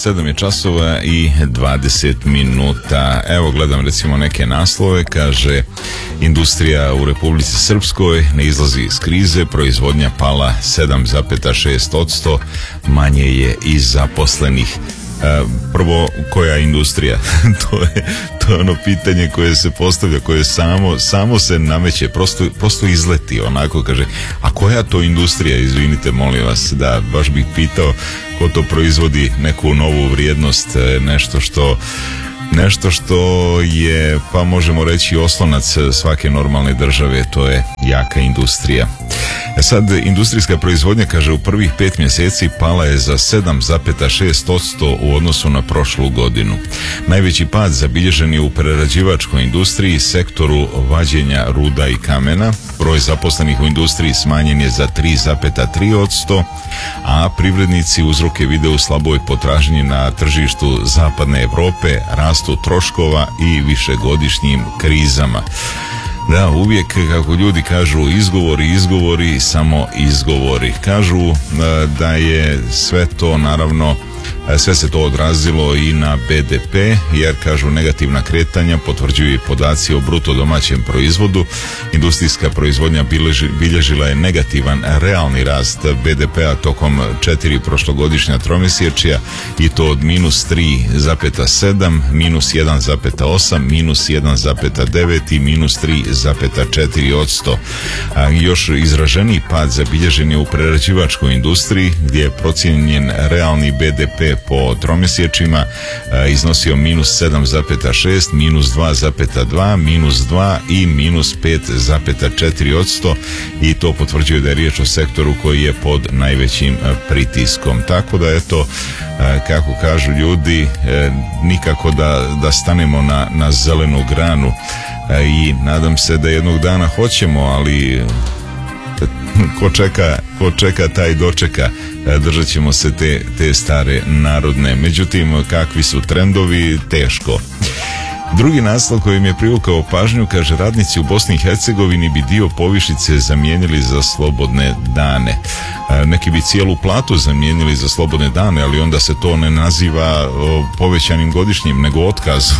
7 je časova i 20 minuta. Evo gledam recimo neke naslove, kaže industrija u Republici Srpskoj ne izlazi iz krize, proizvodnja pala 7,6%, manje je i zaposlenih. Prvo, koja industrija? to je ono pitanje koje se postavlja, koje samo se nameće, prosto izleti onako, kaže, a koja to industrija, izvinite molim vas, da baš bih pitao ko to proizvodi neku novu vrijednost, nešto što je, pa možemo reći, oslonac svake normalne države, to je jaka industrija. Sad, industrijska proizvodnja, kaže, u prvih 5 mjeseci pala je za 7,6% u odnosu na prošlu godinu. Najveći pad zabilježen je u prerađivačkoj industriji, sektoru vađenja ruda i kamena. Broj zaposlenih u industriji smanjen je za 3,3%, a privrednici uzroke vide u slaboj potražnji na tržištu zapadne Europe, rastu troškova i višegodišnjim krizama. Da, uvijek, kako ljudi kažu, izgovori, samo izgovori. Kažu da je sve to, naravno, sve se to odrazilo i na BDP, jer, kažu, negativna kretanja potvrđuju i podaci o bruto domaćem proizvodu. Industrijska proizvodnja bilježila je negativan realni rast BDP-a tokom 4 prošlogodišnja tromjesečja, i to od minus 3,7, minus 1,8, minus 1,9 i minus 3,4%. Još izraženiji pad zabilježen je u prerađivačkoj industriji, gdje je procijenjen realni BDP po tromjesečjima iznosio minus 7,6, minus 2,2, minus 2 i minus 5,4%, i to potvrđuje da je riječ o sektoru koji je pod najvećim pritiskom. Tako da, eto, kako kažu ljudi, nikako da stanemo na zelenu granu, i nadam se da jednog dana hoćemo, ali ko čeka taj dočeka. Držat ćemo se te stare narodne. Međutim, kakvi su trendovi, teško. Drugi naslov koji mi je privukao pažnju, kaže, radnici u Bosni i Hercegovini bi dio povišice zamijenili za slobodne dane. Neki bi cijelu platu zamijenili za slobodne dane, ali onda se to ne naziva povećanim godišnjim, nego otkazom.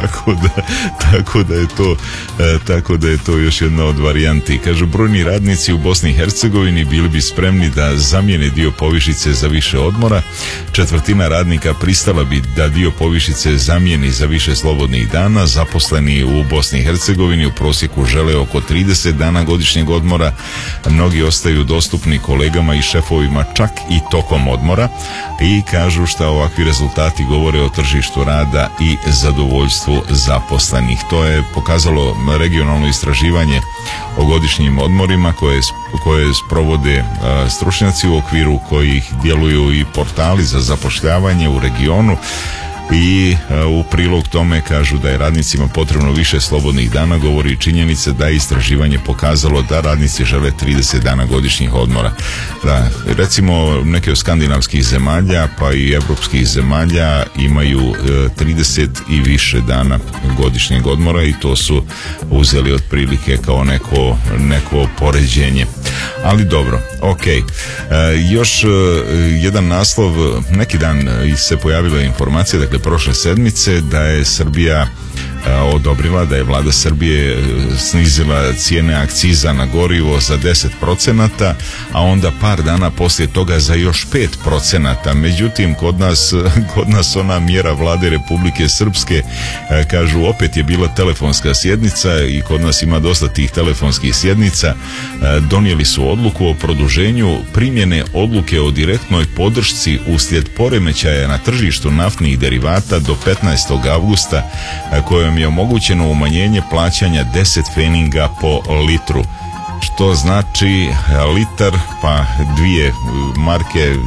Tako da je to još jedna od varijanti. Kažu, brojni radnici u Bosni i Hercegovini bili bi spremni da zamijene dio povišice za više odmora. 1/4 radnika pristala bi da dio povišice zamijeni za više slobodnih dana. Zaposleni u Bosni i Hercegovini u prosjeku žele oko 30 dana godišnjeg odmora. Mnogi ostaju dostupni kolegama i šefovima čak i tokom odmora, i kažu šta ovakvi rezultati govore o tržištu rada i zadovoljstvu zaposlenih. To je pokazalo regionalno istraživanje o godišnjim odmorima koje sprovode stručnjaci, u okviru kojih djeluju i portali za zapošljavanje u regionu. I u prilog tome kažu da je radnicima potrebno više slobodnih dana, govori i činjenica da je istraživanje pokazalo da radnici žele 30 dana godišnjih odmora. Da, recimo, neke od skandinavskih zemalja pa i evropskih zemalja imaju 30 i više dana godišnjeg odmora, i to su uzeli otprilike kao neko poređenje. Ali dobro, ok. Još jedan naslov, neki dan se pojavila informacija, dakle prošle sedmice, da je Srbija odobrila, da je vlada Srbije snizila cijene akciza na gorivo za 10%, a onda par dana poslije toga za još 5%. Međutim, kod nas ona mjera vlade Republike Srpske, kažu, opet je bila telefonska sjednica, i kod nas ima dosta tih telefonskih sjednica. Donijeli su odluku o produženju primjene odluke o direktnoj podršci uslijed poremećaja na tržištu naftnih derivata do 15. avgusta, kojom je omogućeno umanjenje plaćanja 10 pfeninga po litru, što znači litar, pa 2 marke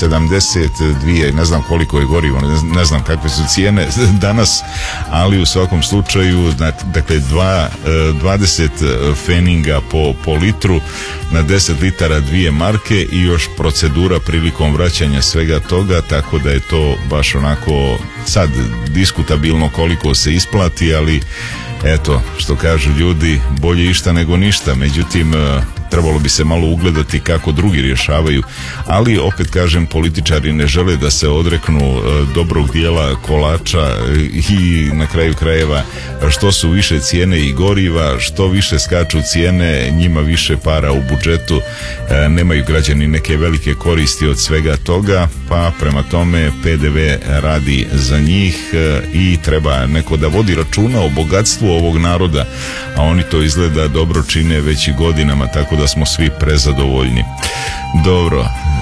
72, ne znam koliko je gorivo, ne znam kakve su cijene danas, ali u svakom slučaju, dakle, 20 pfeninga po litru na 10 litara 2 marke, i još procedura prilikom vraćanja svega toga, tako da je to baš onako sad diskutabilno koliko se isplati, ali eto, što kažu ljudi, bolje išta nego ništa. Međutim, trebalo bi se malo ugledati kako drugi rješavaju, ali opet kažem, političari ne žele da se odreknu dobrog dijela kolača i na kraju krajeva što su više cijene i goriva, što više skaču cijene, njima više para u budžetu, nemaju građani neke velike koristi od svega toga, pa prema tome PDV radi za njih i treba neko da vodi računa o bogatstvu ovog naroda, a oni to izgleda dobro čine već i godinama, tako da smo svi prezadovoljni. Dobro,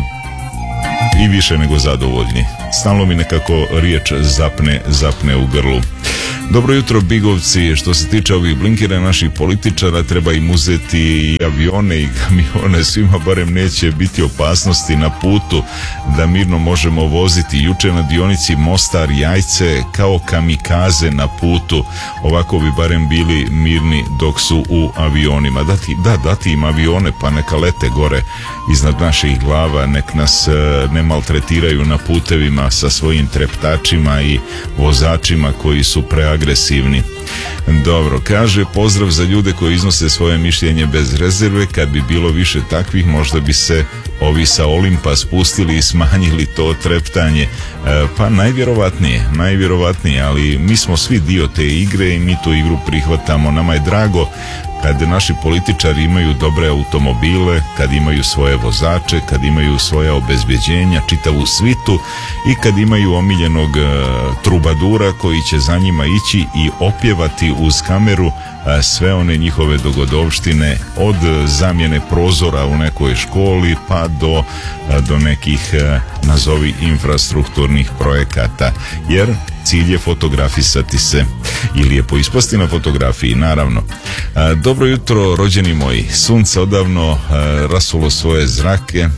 i više nego zadovoljni. Stalno mi nekako riječ zapne u grlu. Dobro jutro, bigovci. Što se tiče ovih blinkera naših političara, treba im uzeti i avione i kamione, svima barem neće biti opasnosti na putu da mirno možemo voziti. Juče na dionici Mostar Jajce kao kamikaze na putu, ovako bi barem bili mirni dok su u avionima. Dati im avione pa neka lete gore iznad naših glava, nek nas ne maltretiraju na putevima sa svojim treptačima i vozačima koji su preagresivni. Dobro, kaže, pozdrav za ljude koji iznose svoje mišljenje bez rezerve. Kad bi bilo više takvih, možda bi se ovi sa Olimpa spustili i smanjili to treptanje. Pa najvjerovatnije, ali mi smo svi dio te igre i mi tu igru prihvatamo. Nama je drago kad naši političari imaju dobre automobile, kad imaju svoje vozače, kad imaju svoja obezbeđenja, čitavu svitu, i kad imaju omiljenog trubadura koji će za njima ići i opjevati uz kameru sve one njihove dogodovštine, od zamjene prozora u nekoj školi pa do nekih nazovi infrastrukturnih projekata, jer cilj je fotografisati se i lijepo ispasti na fotografiji, naravno. Dobro jutro, rođeni moji. Sunce odavno rasulo svoje zrake,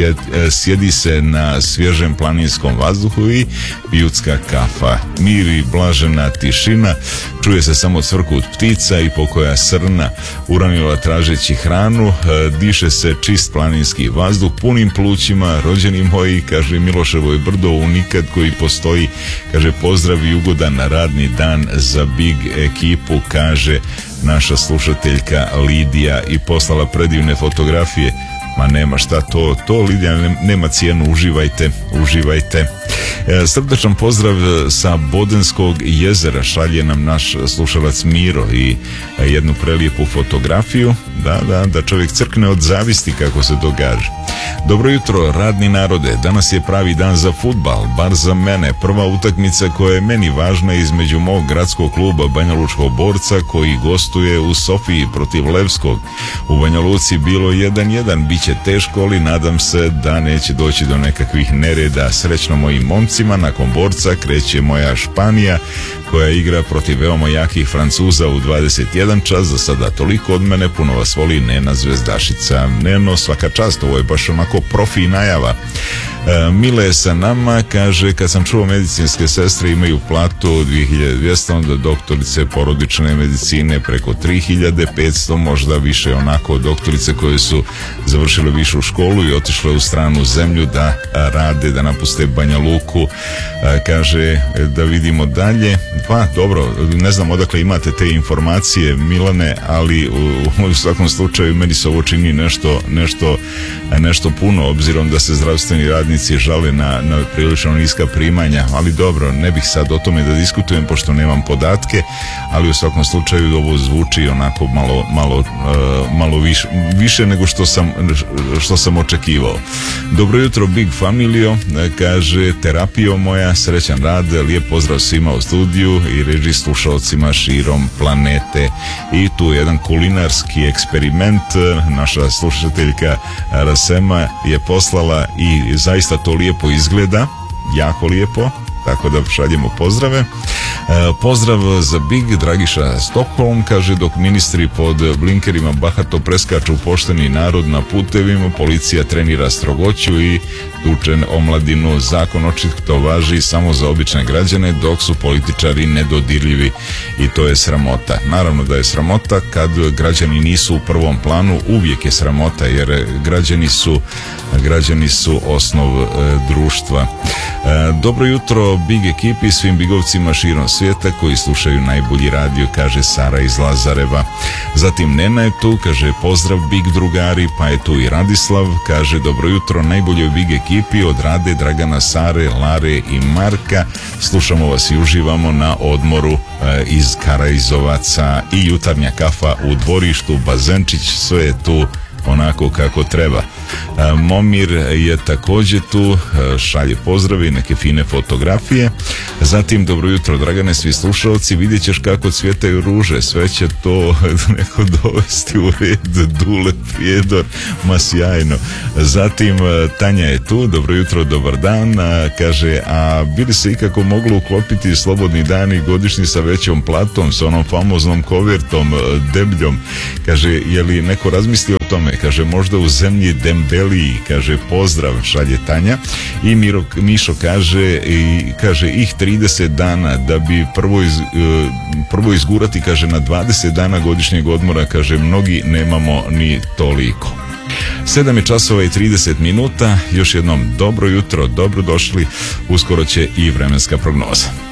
sjedi se na svježem planinskom vazduhu i ljudska kafa. Mir i blažena tišina, čuje se samo cvrkut ptica i pokoja srna uranila tražeći hranu, diše se čist planinski vazduh punim plućima, rođeni moji, kaže Miloševoj brdo unikad koji postoji, kaže pozdrav i ugodan radni dan za Big ekipu, kaže naša slušateljka Lidija, i poslala predivne fotografije. Ma nema šta, to Lidija nema cijenu, uživajte. Srdačan pozdrav sa Bodenskog jezera šalje nam naš slušalac Miro i jednu prelijepu fotografiju, da čovjek crkne od zavisti, kako se to kaže. Dobro jutro, radni narode, danas je pravi dan za fudbal, bar za mene. Prva utakmica koja je meni važna između mog gradskog kluba Banja Lučkog Borca koji gostuje u Sofiji protiv Levskog. U Banja Luci bilo 1-1, bit će teško, ali nadam se da neće doći do nekakvih nereda. Srećno mojim momcima, nakon Borca kreće moja Španija koja igra protiv veoma jakih Francuza u 21 čas. Za sada toliko od mene, puno vas voli Nena Zvezdašica. Neno, svaka čast, ovo je baš onako profi najava. Mile je sa nama, kaže, kad sam čuo medicinske sestre imaju platu 2200, onda doktorice porodične medicine preko 3500, možda više, onako doktorice koje su završile višu školu i otišle u stranu zemlju da rade, da napuste Banja Luku. Kaže, da vidimo dalje. Pa dobro, ne znam odakle imate te informacije, Milane, ali u svakom slučaju meni se ovo čini nešto puno, obzirom da se zdravstveni radnici žale na prilično niska primanja, ali dobro, ne bih sad o tome da diskutujem pošto nemam podatke, ali u svakom slučaju ovo zvuči onako malo više nego što sam očekivao. Dobro jutro, Big Familio, kaže, terapijo moja, srećan rad, lijep pozdrav svima u studiju i reži slušalcima širom planete. I tu jedan kulinarski eksperiment naša slušateljka Rasema je poslala i zaista to lijepo izgleda, jako lijepo, tako da šaljemo pozdrave. Pozdrav za Big, Dragiša Stockholm, kaže, dok ministri pod blinkerima bahato preskaču pošteni narod na putevima, policija trenira strogoću i tuče omladinu. Zakon očito važi samo za obične građane, dok su političari nedodirljivi i to je sramota. Naravno da je sramota kad građani nisu u prvom planu, uvijek je sramota jer građani su osnov društva. Dobro jutro Big ekipi, svim bigovcima širom svijeta koji slušaju najbolji radio, kaže Sara iz Lazareva. Zatim Nena je tu, kaže pozdrav Big drugari, pa je tu i Radislav, kaže dobro jutro najboljoj Big ekipi od Rade, Dragana, Sare, Lare i Marka. Slušamo vas i uživamo na odmoru iz Karaizovaca i jutarnja kafa u dvorištu, bazenčić, sve je tu onako kako treba. Momir je također tu, šalje pozdrave i neke fine fotografije. Zatim dobro jutro Dragane, svi slušalci, vidjet ćeš kako cvjetaju ruže, sve će to neko dovesti u red, Dule Prijedor, ma sjajno. Zatim Tanja je tu, dobro jutro, dobar dan, kaže, a bili se ikako moglo uklopiti slobodni dani godišnji sa većom platom, sa onom famoznom kovertom, debljom, kaže, je li neko razmislio o tome, kaže, možda u zemlji Dembeliji, kaže, pozdrav, šalje Tanja. I Mišo kaže ih 30 dana da bi prvo izgurati, kaže, na 20 dana godišnjeg odmora, kaže, mnogi nemamo ni toliko. 7:30, još jednom dobro jutro, dobrodošli, uskoro će i vremenska prognoza.